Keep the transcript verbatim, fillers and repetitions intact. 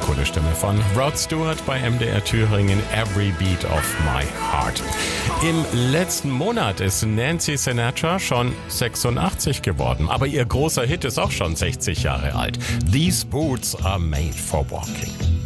coole Stimme von Rod Stewart bei M D R Thüringen, Every Beat of My Heart. Im letzten Monat ist Nancy Sinatra schon sechsundachtzig geworden, aber ihr großer Hit ist auch schon sechzig Jahre alt. These Boots are made for walking.